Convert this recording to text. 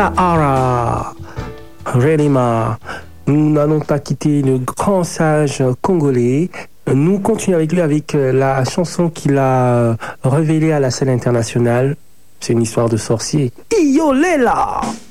Sahara Relima. Nous n'allons pas quitter le grand sage congolais. Nous continuons avec lui avec la chanson qu'il a révélée à la scène internationale. C'est une histoire de sorcier. Iolela!